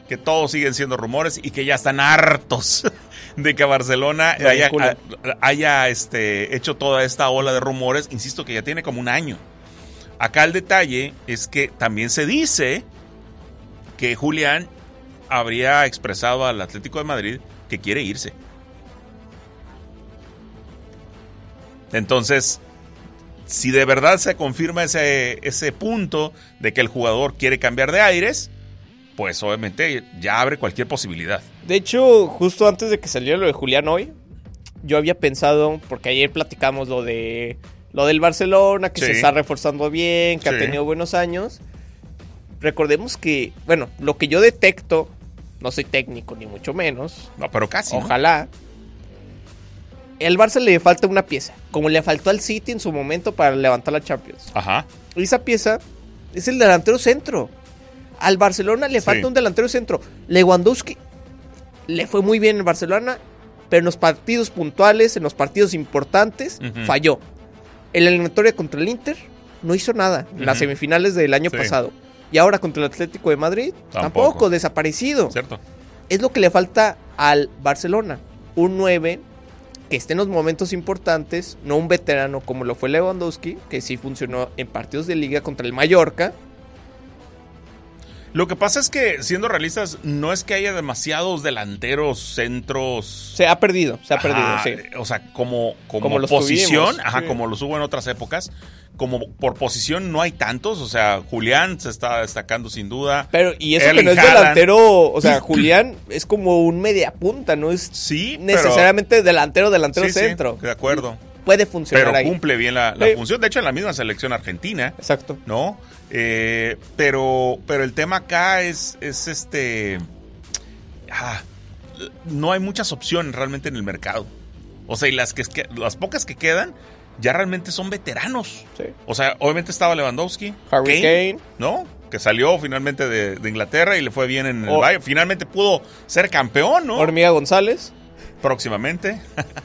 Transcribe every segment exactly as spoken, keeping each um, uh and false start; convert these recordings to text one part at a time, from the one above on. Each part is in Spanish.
que todos siguen siendo rumores y que ya están hartos de que Barcelona haya, haya este, hecho toda esta ola de rumores. Insisto que ya tiene como un año. Acá el detalle es que también se dice que Julián habría expresado al Atlético de Madrid que quiere irse. Entonces, si de verdad se confirma ese, ese punto de que el jugador quiere cambiar de aires, pues obviamente ya abre cualquier posibilidad. De hecho, justo antes de que saliera lo de Julián hoy, yo había pensado, porque ayer platicamos lo de lo del Barcelona, que sí. se está reforzando bien, que sí. ha tenido buenos años. Recordemos que, bueno, lo que yo detecto, no soy técnico ni mucho menos. No, pero casi. Ojalá. ¿No? Al Barça le falta una pieza, como le faltó al City en su momento para levantar la Champions. Ajá. Y esa pieza es el delantero centro. Al Barcelona le falta sí. un delantero centro. Lewandowski le fue muy bien en Barcelona, pero en los partidos puntuales, en los partidos importantes, uh-huh. falló. En la eliminatoria contra el Inter no hizo nada. En uh-huh. las semifinales del año sí. pasado. Y ahora contra el Atlético de Madrid, tampoco, tampoco desaparecido. Cierto. Es lo que le falta al Barcelona. Un nueve que esté en los momentos importantes, no un veterano como lo fue Lewandowski, que sí funcionó en partidos de liga contra el Mallorca. Lo que pasa es que, siendo realistas, no es que haya demasiados delanteros, centros... Se ha perdido, se ha ajá, perdido, sí. O sea, como, como, como posición, tuvimos, ajá, sí. como los hubo en otras épocas, como por posición no hay tantos. O sea, Julián se está destacando sin duda. Pero, y eso Erling que no es Haaland. delantero, o sea, Julián es como un media punta, no es sí, necesariamente pero... delantero, delantero sí, centro. Sí, de acuerdo. Puede funcionar pero ahí. Pero cumple bien la, la sí. función. De hecho, en la misma selección argentina. Exacto. ¿No? Eh, pero, pero el tema acá es, es este... Ah, no hay muchas opciones realmente en el mercado. O sea, y las, que, las pocas que quedan ya realmente son veteranos. Sí. O sea, obviamente estaba Lewandowski. Harry Kane. ¿No? Que salió finalmente de, de Inglaterra y le fue bien en el oh. Bayern. Finalmente pudo ser campeón, ¿no? Hormiga González. Próximamente.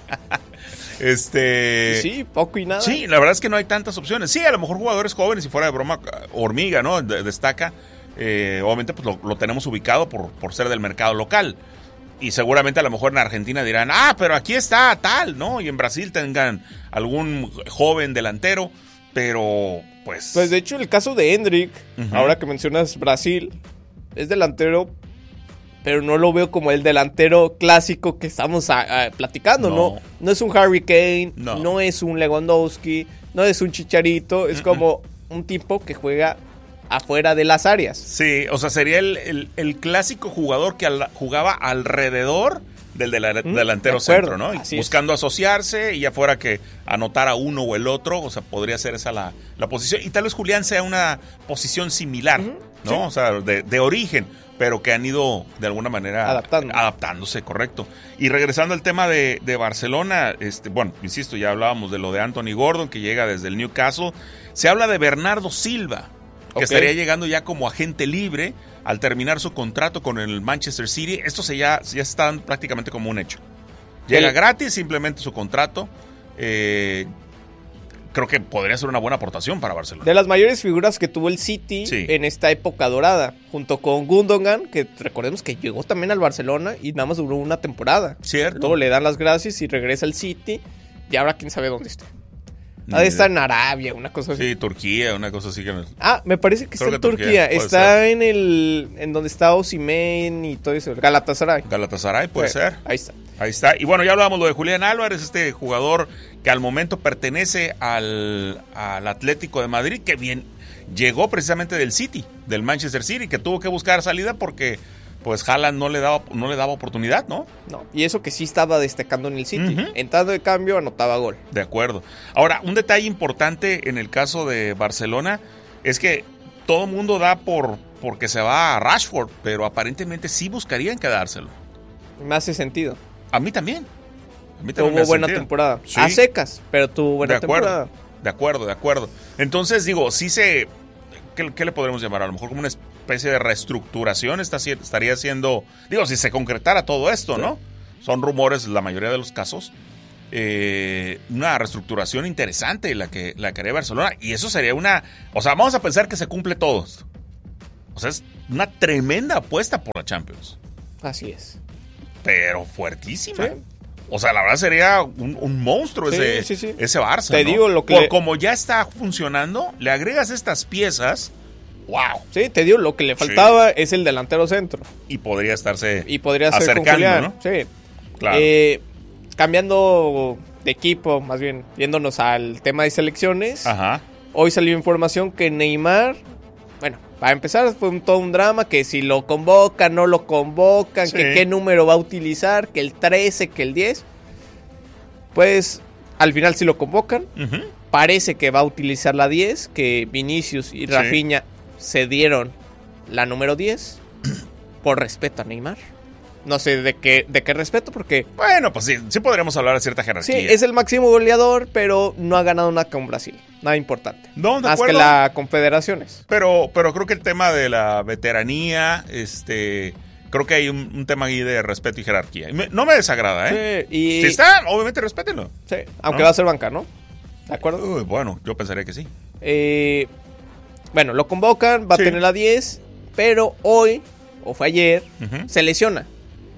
Este... Sí, poco y nada. Sí, la verdad es que no hay tantas opciones. Sí, a lo mejor jugadores jóvenes y fuera de broma, Hormiga, ¿no? De, destaca. Eh, obviamente pues lo, lo tenemos ubicado por, por ser del mercado local. Y seguramente a lo mejor en Argentina dirán, ah, pero aquí está tal, ¿no? Y en Brasil tengan algún joven delantero, pero pues... Pues de hecho el caso de Endrick, uh-huh. ahora que mencionas Brasil, es delantero... pero no lo veo como el delantero clásico que estamos a, a, platicando, no. ¿no? No es un Harry Kane, no. no es un Lewandowski, no es un Chicharito, es uh-uh. como un tipo que juega afuera de las áreas. Sí, o sea, sería el, el, el clásico jugador que al, jugaba alrededor del de la, mm, delantero de centro, ¿no? Y buscando es. asociarse y ya fuera que anotara uno o el otro, o sea, podría ser esa la, la posición. Y tal vez Julián sea una posición similar, uh-huh. ¿no? Sí. O sea, de, de origen, pero que han ido de alguna manera Adaptando. adaptándose, correcto. Y regresando al tema de, de Barcelona, este, bueno, insisto, ya hablábamos de lo de Anthony Gordon, que llega desde el Newcastle. Se habla de Bernardo Silva, que okay. estaría llegando ya como agente libre al terminar su contrato con el Manchester City. Esto se ya, ya está prácticamente como un hecho. Llega sí. gratis, simplemente su contrato. Eh, creo que podría ser una buena aportación para Barcelona. De las mayores figuras que tuvo el City sí. en esta época dorada, junto con Gundogan, que recordemos que llegó también al Barcelona y nada más duró una temporada. Cierto. Luego le dan las gracias y regresa al City y ahora quién sabe dónde está. Ha de estar en Arabia, una cosa así. Sí, Turquía, una cosa así que me... Ah, me parece que Creo está en que Turquía. Turquía. Está ser. en el en donde está Osimhen y todo eso. Galatasaray. Galatasaray, puede bueno, ser. Ahí está. Ahí está. Y bueno, ya hablábamos lo de Julián Álvarez, este jugador que al momento pertenece al, al Atlético de Madrid, que bien llegó precisamente del City, del Manchester City, que tuvo que buscar salida porque pues Haaland no le daba no le daba oportunidad, ¿no? No, y eso que sí estaba destacando en el City. Uh-huh. Entrando de cambio, anotaba gol. De acuerdo. Ahora, un detalle importante en el caso de Barcelona es que todo el mundo da por porque se va a Rashford, pero aparentemente sí buscarían quedárselo. Me hace sentido. A mí también. A mí también tuvo me hace buena sentido. temporada. Sí. A secas, pero tuvo buena de acuerdo, temporada. De acuerdo, de acuerdo. Entonces, digo, sí se... ¿Qué, qué le podremos llamar? A lo mejor como una especie de reestructuración está, estaría haciendo... Digo, si se concretara todo esto, sí. ¿no? Son rumores la mayoría de los casos. Eh, una reestructuración interesante la que, la que haría Barcelona. Y eso sería una... O sea, vamos a pensar que se cumple todo esto. O sea, es una tremenda apuesta por la Champions. Así es. Pero fuertísima. Sí. O sea, la verdad sería un, un monstruo sí, ese, sí, sí. ese Barça. Te ¿no? digo lo que... Por le... como ya está funcionando, le agregas estas piezas, ¡wow! Sí, te digo, lo que le faltaba sí. es el delantero centro. Y podría estarse y podría ser acercando, ¿no? Sí. Claro. Eh, cambiando de equipo, más bien, yéndonos al tema de selecciones. Ajá. Hoy salió información que Neymar, bueno, para empezar fue un, todo un drama, que si lo convocan, no lo convocan, sí. que qué número va a utilizar, que el trece, que el diez. Pues al final sí lo convocan. Uh-huh. Parece que va a utilizar la diez, que Vinicius y Rafinha sí. cedieron la número diez por respeto a Neymar. No sé de qué, de qué respeto, porque... Bueno, pues sí, sí podríamos hablar de cierta jerarquía. Sí, es el máximo goleador, pero no ha ganado nada con Brasil. Nada importante. No, de Más acuerdo. que la Confederaciones. Pero, pero creo que el tema de la veteranía, este... Creo que hay un, un tema ahí de respeto y jerarquía. Y me, no me desagrada, ¿eh? Sí, y... Si está, obviamente respétenlo. Sí, aunque ¿no? va a ser banca, ¿no? ¿De acuerdo? Uy, bueno, yo pensaría que sí. Eh, bueno, lo convocan, va sí. a tener la diez, pero hoy, o fue ayer, uh-huh. se lesiona.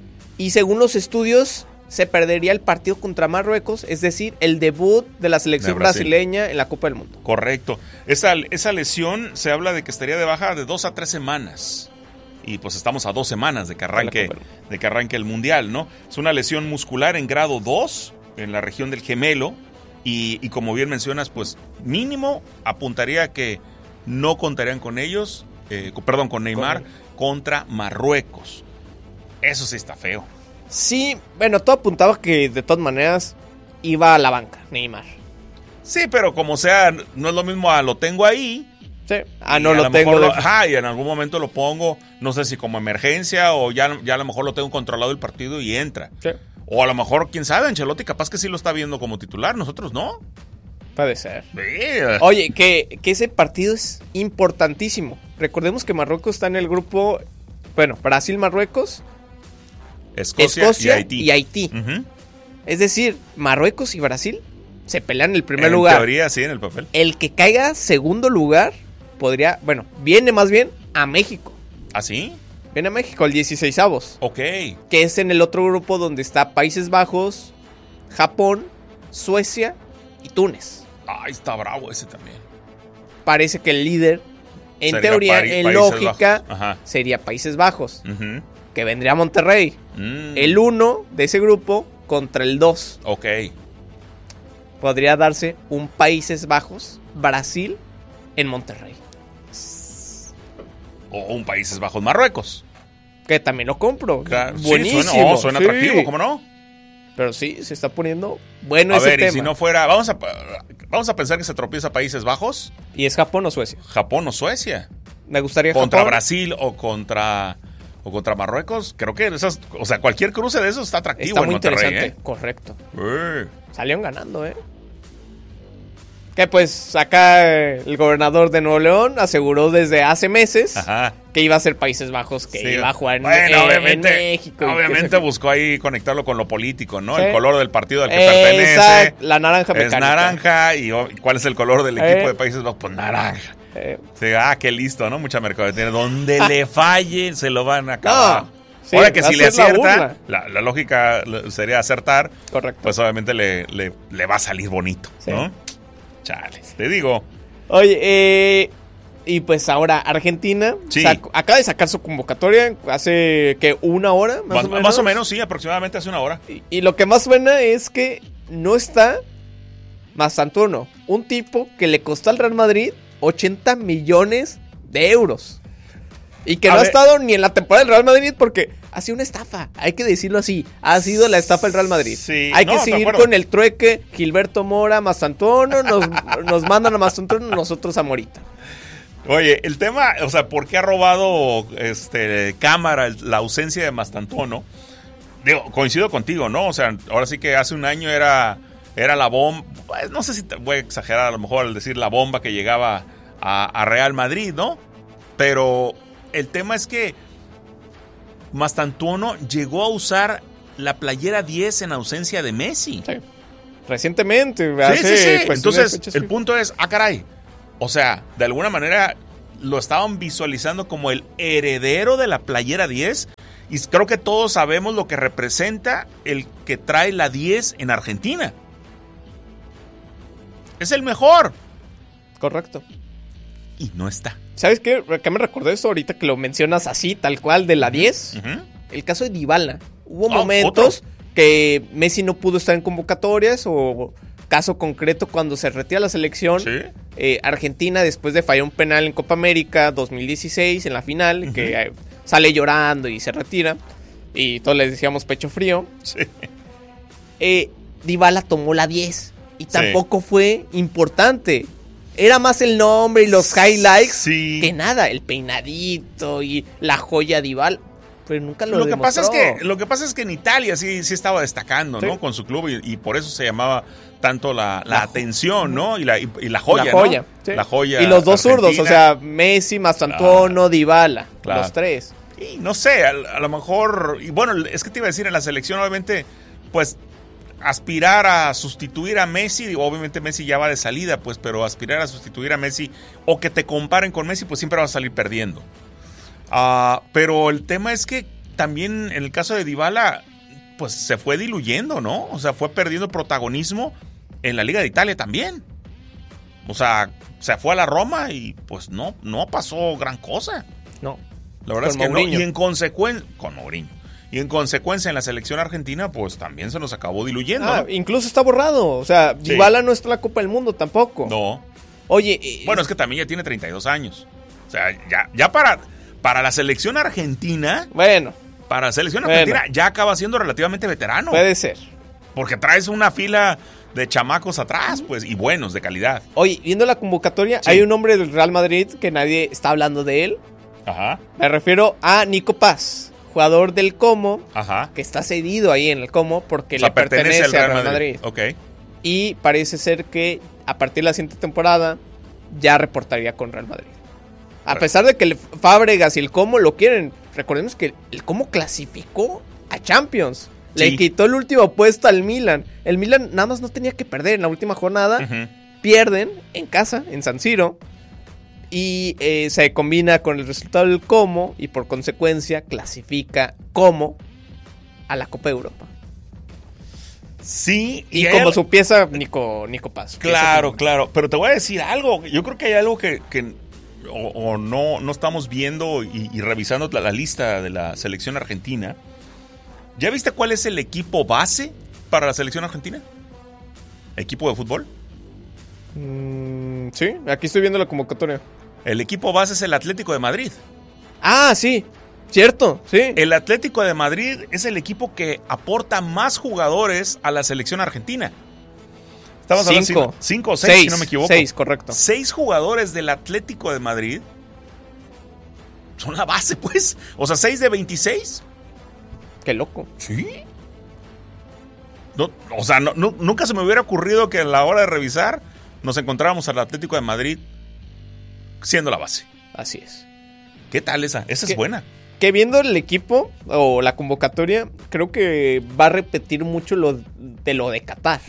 Y según los estudios, se perdería el partido contra Marruecos, es decir, el debut de la selección de brasileña en la Copa del Mundo. Correcto. Esa, esa lesión se habla de que estaría de baja de dos a tres semanas. Y pues estamos a dos semanas de que arranque, de que arranque el Mundial, ¿no? Es una lesión muscular en grado dos, en la región del gemelo. Y, y como bien mencionas, pues mínimo apuntaría a que no contarían con ellos, eh, perdón, con Neymar Correcto. Contra Marruecos. Eso sí está feo. Sí, bueno, todo apuntaba que de todas maneras iba a la banca, Neymar. Sí, pero como sea, no es lo mismo a lo tengo ahí. Sí, ah, no lo tengo. Lo, de... Ajá, y en algún momento lo pongo, no sé si como emergencia o ya, ya a lo mejor lo tengo controlado el partido y entra. Sí. O a lo mejor, quién sabe, Ancelotti capaz que sí lo está viendo como titular, nosotros no. Puede ser. Sí. Oye, que, que ese partido es importantísimo. Recordemos que Marruecos está en el grupo, bueno, Brasil-Marruecos, Escocia, Escocia y Haití. Y Haití. Uh-huh. Es decir, Marruecos y Brasil se pelean el primer en lugar. En teoría, sí, en el papel. El que caiga segundo lugar podría, bueno, viene más bien a México. ¿Ah, sí? Viene a México, el dieciseisavos. Ok. Que es en el otro grupo donde está Países Bajos, Japón, Suecia y Túnez. Ay, está bravo ese también. Parece que el líder, en sería teoría, Pari- en lógica, sería Países Bajos. Uh-huh. Que vendría a Monterrey. Mm. El uno de ese grupo contra el dos. Ok. Podría darse un Países Bajos, Brasil, en Monterrey. O un Países Bajos, Marruecos. Que también lo compro. Claro. Buenísimo. Sí, suena, oh, suena sí. atractivo, ¿cómo no? Pero sí, se está poniendo bueno a ese ver, tema. Y si no fuera, vamos a, vamos a pensar que se tropieza Países Bajos. ¿Y es Japón o Suecia? Japón o Suecia. Me gustaría Contra Japón. Brasil o contra... O contra Marruecos, creo que esas, o sea, cualquier cruce de esos está atractivo. Está muy en Monterrey, interesante, ¿eh? Correcto. Eh. Salieron ganando, ¿eh? Que pues acá el gobernador de Nuevo León aseguró desde hace meses Ajá. que iba a ser Países Bajos, que sí. iba a jugar en, bueno, eh, obviamente, en México. Obviamente buscó ahí conectarlo con lo político, ¿no? Sí. El color del partido al que eh, pertenece. Exacto, la naranja mecánica. Es naranja. ¿Y cuál es el color del equipo eh. de Países Bajos? Pues naranja. Eh. Sí, ah, qué listo, ¿no? Mucha mercadotecnia. Donde ah. le falle, se lo van a acabar. No. Sí, ahora que si le acierta, la, la, la lógica sería acertar. Correcto. Pues obviamente le, le, le va a salir bonito, sí. ¿no? Chales, te digo. Oye, eh, y pues ahora Argentina sí. sac- acaba de sacar su convocatoria hace, ¿qué? ¿Una hora? Más, más, o, menos? más o menos, sí, aproximadamente hace una hora. Y, y lo que más suena es que no está Mastantuono, un tipo que le costó al Real Madrid ochenta millones de euros. Y que a no ver. ha estado ni en la temporada del Real Madrid porque ha sido una estafa, hay que decirlo así. Ha sido la estafa del Real Madrid. Sí, hay no, que seguir con el trueque. Gilberto Mora, Mastantuono, nos, nos mandan a Mastantuono, nosotros a Morita. Oye, el tema, o sea, ¿por qué ha robado este cámara la ausencia de Mastantuono? Digo, coincido contigo, ¿no? O sea, ahora sí que hace un año era, era la bomba, pues, no sé si te voy a exagerar a lo mejor al decir la bomba que llegaba a, a Real Madrid, ¿no? Pero el tema es que Mastantuono llegó a usar la playera diez en ausencia de Messi. Sí. Recientemente. Sí, hace, sí, sí. Pues, entonces, el punto es, ah, caray. O sea, de alguna manera lo estaban visualizando como el heredero de la playera diez. Y creo que todos sabemos lo que representa el que trae la diez en Argentina. Es el mejor. Correcto. Y no está. ¿Sabes qué? ¿Qué me recordó eso ahorita que lo mencionas así, tal cual, de la diez? Uh-huh. El caso de Dybala. Hubo oh, momentos ¿otro? que Messi no pudo estar en convocatorias, o caso concreto cuando se retira la selección. ¿Sí? eh, Argentina, después de fallar un penal en Copa América dos mil dieciséis, en la final, uh-huh. que eh, sale llorando y se retira, y todos les decíamos pecho frío. Sí. Eh, Dybala tomó la diez y tampoco sí. fue importante. Era más el nombre y los highlights sí. que nada, el peinadito y la joya Dybala. Pero nunca lo, lo que demostró. pasa es que Lo que pasa es que en Italia sí, sí estaba destacando, ¿no? Sí. Con su club, y, y por eso se llamaba tanto la, la, la atención, ¿no? Y la, y, y la joya, la joya, ¿no? Sí. La joya. Y los dos argentina. zurdos, o sea, Messi, Mastantuono, claro. Dybala, claro. los tres. Y no sé, a, a lo mejor, y bueno, es que te iba a decir, en la selección obviamente, pues, aspirar a sustituir a Messi, obviamente Messi ya va de salida, pues, pero aspirar a sustituir a Messi o que te comparen con Messi, pues siempre vas a salir perdiendo. Uh, pero el tema es que también en el caso de Dybala, pues se fue diluyendo, ¿no? O sea, fue perdiendo protagonismo en la Liga de Italia también. O sea, se fue a la Roma y pues no, no pasó gran cosa. No. La verdad con es que Mourinho. no. Y en consecuencia, con Mourinho. Y en consecuencia en la selección argentina, pues también se nos acabó diluyendo. Ah, ¿no? Incluso está borrado. O sea, sí. Dybala no está en la Copa del Mundo tampoco. No. Oye. Eh, bueno, es que también ya tiene treinta y dos años. O sea, ya, ya para, para la selección argentina. Bueno. Para la selección bueno. argentina ya acaba siendo relativamente veterano. Puede ser. Porque traes una fila de chamacos atrás, pues, y buenos, de calidad. Oye, viendo la convocatoria, sí. hay un hombre del Real Madrid que nadie está hablando de él. Ajá. Me refiero a Nico Paz, jugador del Como, Ajá. que está cedido ahí en el Como porque o sea, le pertenece, pertenece al Real Madrid. Madrid. Ok. Y parece ser que a partir de la siguiente temporada ya reportaría con Real Madrid. A Pero. pesar de que el Fábregas y el Como lo quieren, recordemos que el Como clasificó a Champions. Le sí. quitó el último puesto al Milan. El Milan nada más no tenía que perder en la última jornada. Uh-huh. Pierden en casa, en San Siro. Y eh, se combina con el resultado del Como. Y por consecuencia clasifica Como a la Copa de Europa. Sí. Y, y como él... su pieza, Nico, Nico Paz. Claro, claro. Pero te voy a decir algo. Yo creo que hay algo que... que o, o no, no estamos viendo y, y revisando la, la lista de la selección argentina. ¿Ya viste cuál es el equipo base para la selección argentina? ¿Equipo de fútbol? Mm, sí, aquí estoy viendo la convocatoria. El equipo base es el Atlético de Madrid. Ah, sí, cierto, sí. El Atlético de Madrid es el equipo que aporta más jugadores a la selección argentina. Estamos cinco. hablando de cinco o seis, seis, si no me equivoco. Seis, correcto. Seis jugadores del Atlético de Madrid son la base, pues. O sea, seis de veintiséis. Qué loco. Sí. No, o sea, no, no, nunca se me hubiera ocurrido que a la hora de revisar nos encontráramos al Atlético de Madrid siendo la base. Así es. ¿Qué tal esa? Esa es buena. Que viendo el equipo o la convocatoria, creo que va a repetir mucho lo de lo de Qatar.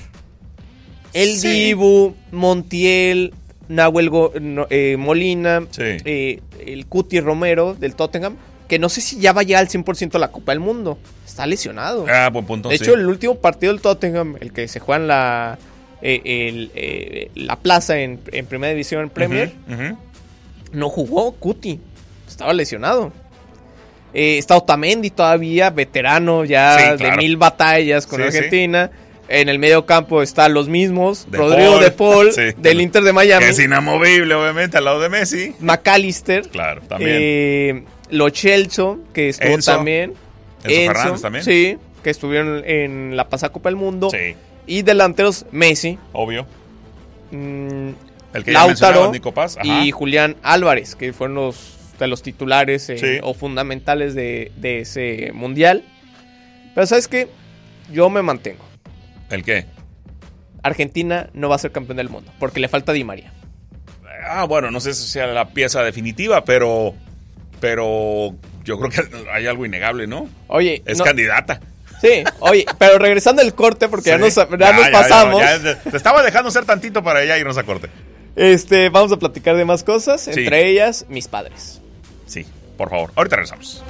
El sí. Dibu, Montiel, Nahuel Go, no, eh, Molina, sí. eh, el Cuti Romero del Tottenham. Que no sé si ya va a llegar al cien por ciento a la Copa del Mundo. Está lesionado. Ah, buen punto. De sí. hecho, el último partido del Tottenham, el que se juega en la, eh, el, eh, la plaza en, en Primera División en Premier, uh-huh, uh-huh. no jugó Cuti. Estaba lesionado. Eh, está Otamendi todavía, veterano ya sí, claro. de mil batallas con sí, Argentina. Sí. En el medio campo están los mismos. De Rodrigo Paul. de Paul, sí. del Inter de Miami. Que es inamovible, obviamente, al lado de Messi. McAllister. Claro, también. Eh, Lo Celso, que estuvo Enzo. también. Enzo, Enzo Fernández también. Sí, que estuvieron en la pasada Copa del Mundo. Sí. Y delanteros, Messi. Obvio. Mmm, El que Lautaro Nico Paz. y Julián Álvarez, que fueron los de los titulares eh, sí. o fundamentales de, de ese mundial. Pero ¿sabes qué? Yo me mantengo. ¿El qué? Argentina no va a ser campeón del mundo, porque le falta Di María. Ah, bueno, no sé si sea la pieza definitiva, pero... Pero yo creo que hay algo innegable, ¿no? Oye, es no, candidata. Sí, oye, pero regresando al corte, porque sí, ya nos, ya ya, nos ya, pasamos. Ya, ya, te estaba dejando ser tantito para ya irnos a corte. Este, vamos a platicar de más cosas, Sí. entre ellas, mis padres. Sí, por favor. Ahorita regresamos.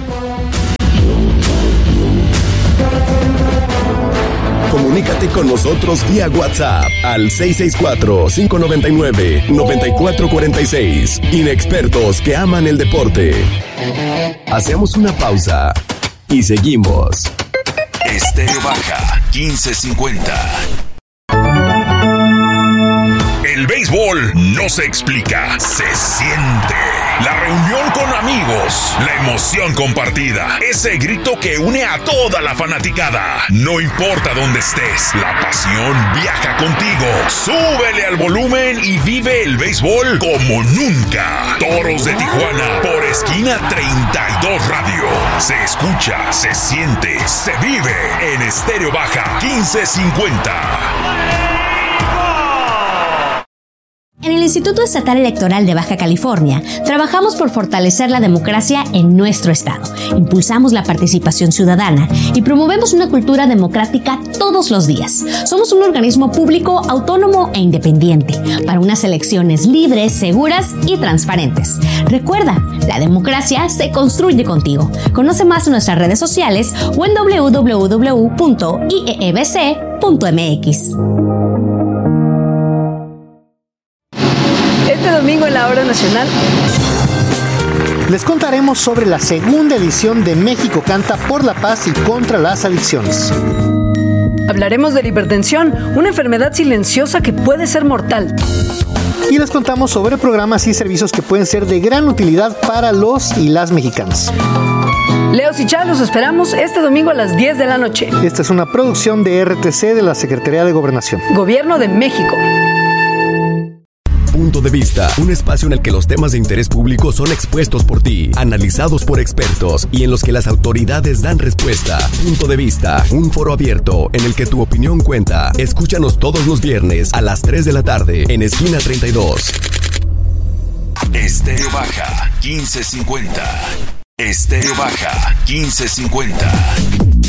Comunícate con nosotros vía WhatsApp al seis seis cuatro, cinco nueve nueve, nueve cuatro cuatro seis. Inexpertos que aman el deporte. Hacemos una pausa y seguimos. Estéreo Baja quince cincuenta. El béisbol no se explica, se siente. La reunión con amigos, la emoción compartida, ese grito que une a toda la fanaticada. No importa dónde estés, la pasión viaja contigo. Súbele al volumen y vive el béisbol como nunca. Toros de Tijuana por Esquina treinta y dos Radio. Se escucha, se siente, se vive en Estéreo Baja quince cincuenta. En el Instituto Estatal Electoral de Baja California, trabajamos por fortalecer la democracia en nuestro estado. Impulsamos la participación ciudadana y promovemos una cultura democrática todos los días. Somos un organismo público, autónomo e independiente para unas elecciones libres, seguras y transparentes. Recuerda, la democracia se construye contigo. Conoce más en nuestras redes sociales o en doble u doble u doble u punto i e e b c punto m x. Este domingo en la Hora Nacional les contaremos sobre la segunda edición de México Canta por la Paz y contra las adicciones. hablaremos de la hipertensión, una enfermedad silenciosa que puede ser mortal. Y les contamos sobre programas y servicios que pueden ser de gran utilidad para los y las mexicanos. Leos y Chá, los esperamos este domingo a las diez de la noche. Esta es una producción de R T C de la Secretaría de Gobernación. Gobierno de México. Punto de Vista, un espacio en el que los temas de interés público son expuestos por ti, analizados por expertos y en los que las autoridades dan respuesta. Punto de Vista, un foro abierto en el que tu opinión cuenta. Escúchanos todos los viernes a las tres de la tarde en Esquina treinta y dos. Estéreo Baja quince cincuenta. Estéreo Baja quince cincuenta.